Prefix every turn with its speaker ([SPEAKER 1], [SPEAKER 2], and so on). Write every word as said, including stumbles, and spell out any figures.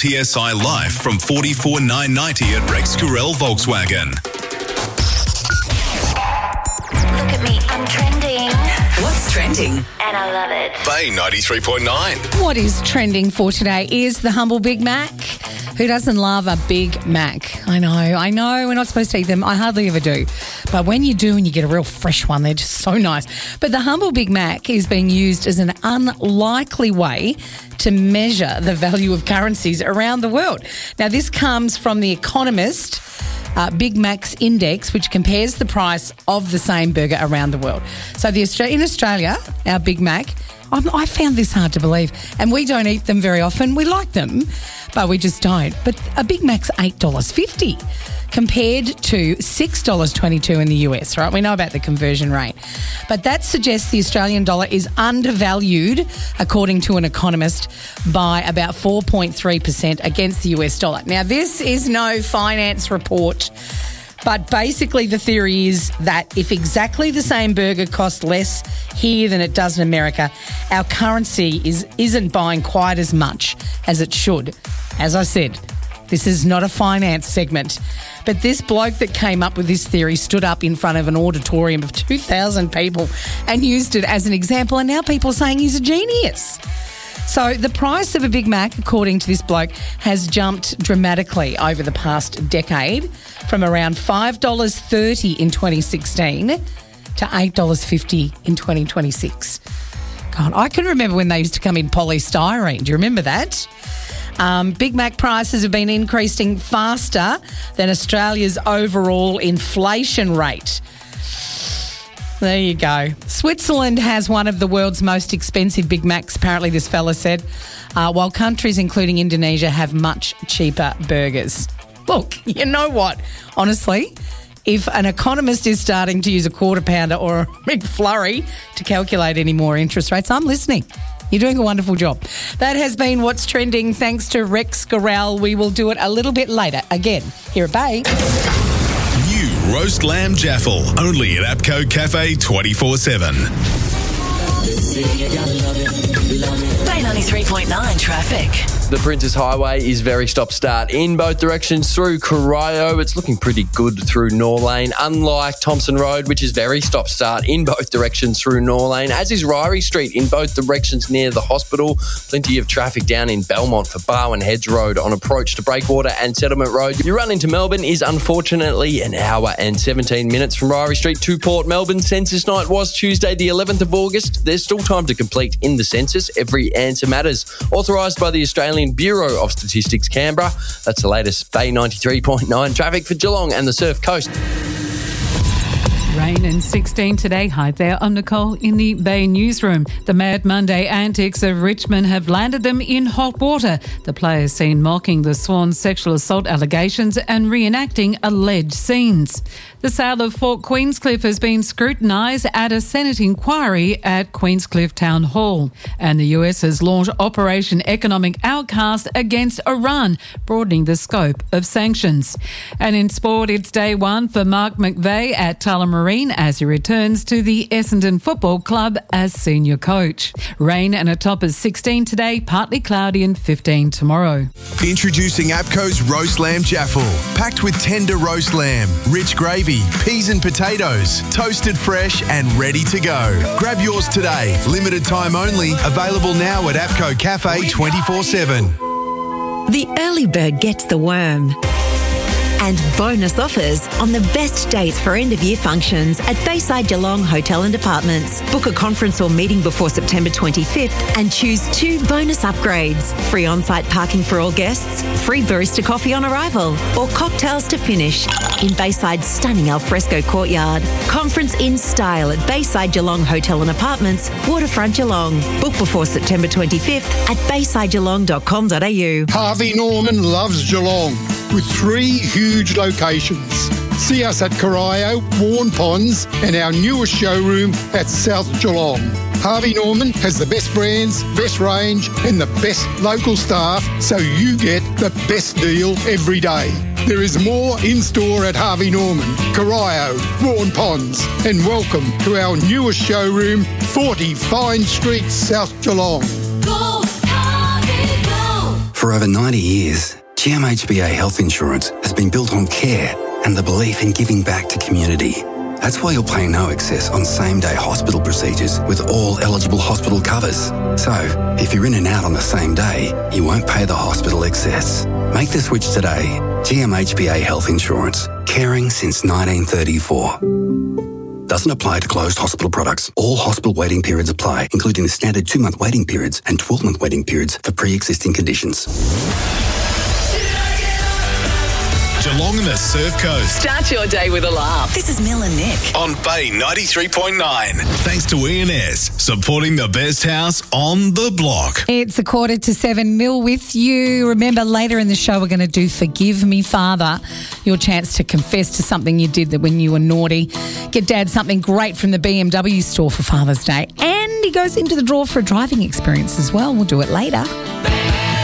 [SPEAKER 1] T S I live from forty-four thousand nine hundred ninety at Rex Carrel Volkswagen.
[SPEAKER 2] Look at me, I'm trending.
[SPEAKER 3] What's trending?
[SPEAKER 2] And I love it.
[SPEAKER 1] Bay ninety-three point nine.
[SPEAKER 4] What is trending for today is the humble Big Mac. Who doesn't love a Big Mac? I know, I know, we're not supposed to eat them. I hardly ever do. But when you do and you get a real fresh one, they're just so nice. But the humble Big Mac is being used as an unlikely way to measure the value of currencies around the world. Now, this comes from The Economist uh, Big Mac's Index, which compares the price of the same burger around the world. So the in Australia, our Big Mac, I'm, I found this hard to believe, and we don't eat them very often. We like them, but we just don't. But a Big Mac's eight dollars fifty compared to six dollars twenty-two in the U S, right? We know about the conversion rate. But that suggests the Australian dollar is undervalued, according to an economist, by about four point three percent against the U S dollar. Now, this is no finance report, but basically the theory is that if exactly the same burger costs less here than it does in America, our currency is, isn't buying quite as much as it should. As I said, this is not a finance segment. But this bloke that came up with this theory stood up in front of an auditorium of two thousand people and used it as an example, and now people are saying he's a genius. So the price of a Big Mac, according to this bloke, has jumped dramatically over the past decade, from around five dollars thirty in twenty sixteen to eight dollars fifty in twenty twenty-six. God, I can remember when they used to come in polystyrene. Do you remember that? Um, Big Mac prices have been increasing faster than Australia's overall inflation rate. There you go. Switzerland has one of the world's most expensive Big Macs, apparently this fella said, uh, while countries including Indonesia have much cheaper burgers. Look, you know what? Honestly, if an economist is starting to use a quarter pounder or a McFlurry to calculate any more interest rates, I'm listening. You're doing a wonderful job. That has been What's Trending, thanks to Rex Carrel. We will do it a little bit later, again, here at Bay.
[SPEAKER 1] New roast lamb jaffle, only at APCO Cafe twenty-four seven.
[SPEAKER 3] Bay ninety-three point nine traffic.
[SPEAKER 5] The Princes Highway is very stop-start in both directions through Corio. It's looking pretty good through Norlane, unlike Thompson Road, which is very stop-start in both directions through Norlane, as is Ryrie Street in both directions near the hospital. Plenty of traffic down in Belmont for Barwon Heads Road on approach to Breakwater and Settlement Road. Your run into Melbourne is unfortunately an hour and seventeen minutes from Ryrie Street to Port Melbourne. Census night was Tuesday the eleventh of August. There's still time to complete in the census. Every answer matters. Authorised by the Australian Bureau of Statistics, Canberra. That's the latest Bay ninety-three point nine traffic for Geelong and the Surf Coast.
[SPEAKER 6] Rain and sixteen today. Hi there, I'm Nicole in the Bay Newsroom. The Mad Monday antics of Richmond have landed them in hot water. The players seen mocking the Swans' sexual assault allegations and reenacting alleged scenes. The sale of Fort Queenscliff has been scrutinised at a Senate inquiry at Queenscliff Town Hall. And the U S has launched Operation Economic Outcast against Iran, broadening the scope of sanctions. And in sport, it's day one for Mark McVeigh at Tullamarine as he returns to the Essendon Football Club as senior coach. Rain and a top of sixteen today, partly cloudy and fifteen tomorrow.
[SPEAKER 7] Introducing APCO's Roast Lamb Jaffle, packed with tender roast lamb, rich gravy, peas and potatoes, toasted fresh and ready to go. Grab yours today. Limited time only. Available now at APCO Cafe twenty-four seven.
[SPEAKER 8] The early bird gets the worm. And bonus offers on the best dates for end-of-year functions at Bayside Geelong Hotel and Apartments. Book a conference or meeting before September twenty-fifth and choose two bonus upgrades. Free on-site parking for all guests, free barista coffee on arrival, or cocktails to finish in Bayside's stunning alfresco courtyard. Conference in style at Bayside Geelong Hotel and Apartments, Waterfront Geelong. Book before September twenty-fifth at bayside geelong dot com dot a u.
[SPEAKER 9] Harvey Norman loves Geelong with three huge locations. See us at Corio, Warren Ponds, and our newest showroom at South Geelong. Harvey Norman has the best brands, best range, and the best local staff, so you get the best deal every day. There is more in store at Harvey Norman, Corio, Warren Ponds, and welcome to our newest showroom, forty Fine Street, South Geelong.
[SPEAKER 3] Go, Harvey, go!
[SPEAKER 10] For over ninety years, G M H B A Health Insurance has been built on care and the belief in giving back to community. That's why you'll pay no excess on same-day hospital procedures with all eligible hospital covers. So, if you're in and out on the same day, you won't pay the hospital excess. Make the switch today. G M H B A Health Insurance. Caring since nineteen thirty-four. Doesn't apply to closed hospital products. All hospital waiting periods apply, including the standard two-month waiting periods and twelve-month waiting periods for pre-existing conditions.
[SPEAKER 1] Geelong and the Surf Coast.
[SPEAKER 3] Start your day with a laugh. This is Mill and Nick.
[SPEAKER 1] On Bay ninety-three point nine. Thanks to E and S, supporting the best house on the block.
[SPEAKER 4] It's a quarter to seven. Mill with you. Remember, later in the show, we're going to do Forgive Me, Father. Your chance to confess to something you did that when you were naughty. Get Dad something great from the B M W store for Father's Day. And he goes into the draw for a driving experience as well. We'll do it later.